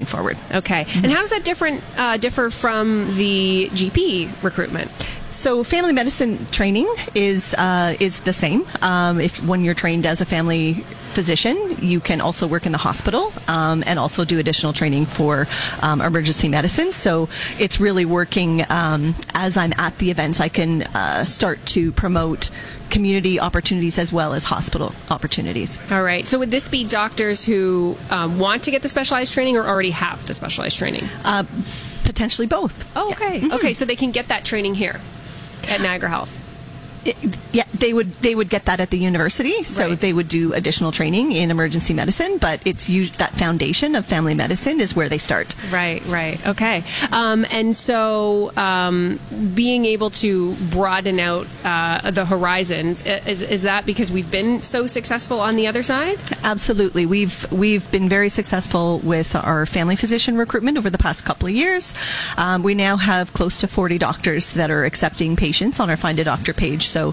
forward. Okay. And how does that differ from the GP recruitment? So family medicine training is the same. When you're trained as a family physician, you can also work in the hospital and also do additional training for emergency medicine. So it's really working as I'm at the events. I can start to promote community opportunities as well as hospital opportunities. All right. So would this be doctors who want to get the specialized training or already have the specialized training? Potentially both. Oh, okay. Yeah. Okay, so they can get that training here at Niagara Health. They would get that at the university, so right. They would do additional training in emergency medicine, but it's that foundation of family medicine is where they start. Right. Okay. And so being able to broaden out the horizons, is that because we've been so successful on the other side? Absolutely. We've been very successful with our family physician recruitment over the past couple of years. We now have close to 40 doctors that are accepting patients on our Find a Doctor page. So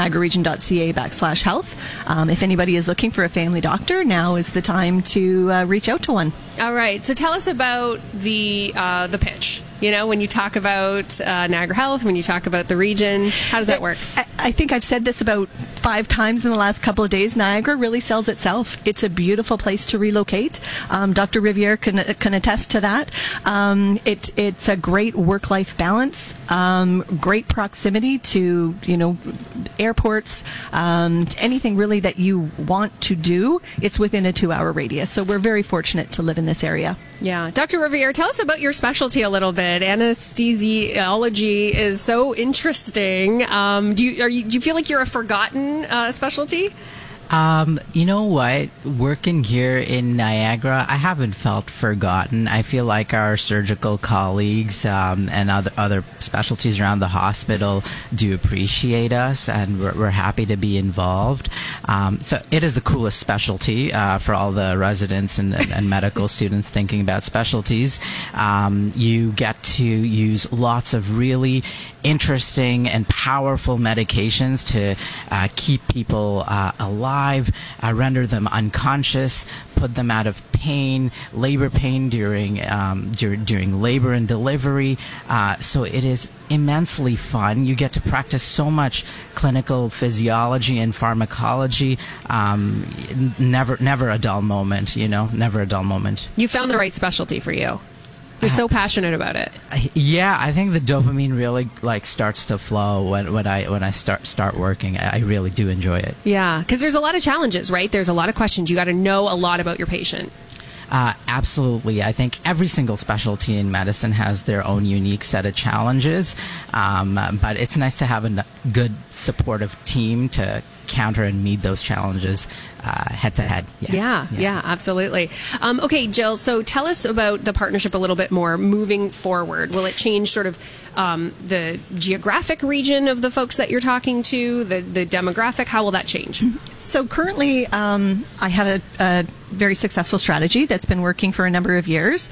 niagararegion.ca/health. If anybody is looking for a family doctor, now is the time to reach out to one. All right. So tell us about the pitch. You know, when you talk about Niagara Health, when you talk about the region, how does that work? I think I've said this about 5 times in the last couple of days. Niagara really sells itself. It's a beautiful place to relocate. Dr. Riviere can attest to that. It's a great work-life balance, great proximity to, airports, anything really that you want to do. It's within a 2-hour radius. So we're very fortunate to live in this area. Yeah. Dr. Riviere, tell us about your specialty a little bit. Anesthesiology is so interesting. Do you feel like you're a forgotten specialty? You know what? Working here in Niagara, I haven't felt forgotten. I feel like our surgical colleagues and other specialties around the hospital do appreciate us, and we're happy to be involved. So it is the coolest specialty for all the residents and medical students thinking about specialties. You get to use lots of really interesting and powerful medications to keep people alive, render them unconscious, put them out of pain, labor pain during labor and delivery. So it is immensely fun. You get to practice so much clinical physiology and pharmacology. Never a dull moment. Never a dull moment. You found the right specialty for you. You're so passionate about it. Yeah, I think the dopamine really starts to flow when I start working. I really do enjoy it. Yeah, because there's a lot of challenges, right? There's a lot of questions. You got to know a lot about your patient. Absolutely. I think every single specialty in medicine has their own unique set of challenges, but it's nice to have a good supportive team to counter and meet those challenges head to head. Yeah, absolutely. Okay, Jill, so tell us about the partnership a little bit more moving forward. Will it change sort of the geographic region of the folks that you're talking to, the demographic? How will that change? So currently I have a very successful strategy that's been working for a number of years.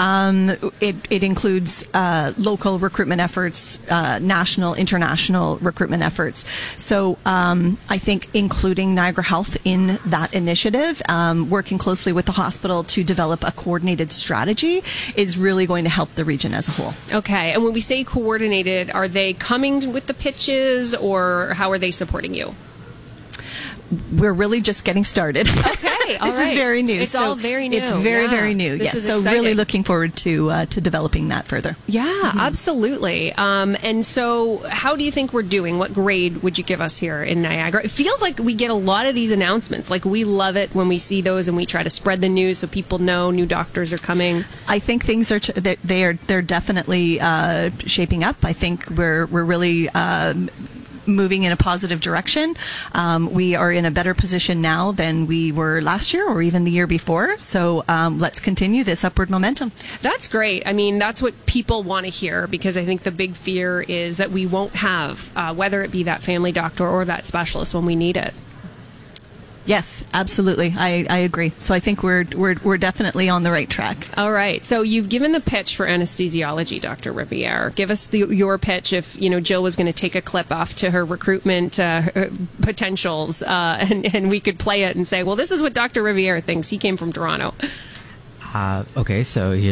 It includes local recruitment efforts, national, international recruitment efforts. So I think including Niagara Health in that initiative, working closely with the hospital to develop a coordinated strategy is really going to help the region as a whole. Okay, and when we say coordinated, are they coming with the pitches or how are they supporting you? We're really just getting started. Okay, all This is very new. It's all very new. It's very, very new. This yes. is So exciting. really looking forward to developing that further. Yeah, absolutely. And so how do you think we're doing? What grade would you give us here in Niagara? It feels like we get a lot of these announcements. Like we love it when we see those and we try to spread the news so people know new doctors are coming. I think things are they're definitely shaping up. I think we're really moving in a positive direction. We are in a better position now than we were last year or even the year before. So let's continue this upward momentum. That's great. I mean, that's what people want to hear, because I think the big fear is that we won't have, whether it be that family doctor or that specialist when we need it. Yes, absolutely. I agree. So I think we're definitely on the right track. All right. So you've given the pitch for anesthesiology, Dr. Riviere. Give us your pitch if, Jill was going to take a clip off to her recruitment potentials and we could play it and say, well, this is what Dr. Riviere thinks. He came from Toronto. Okay, so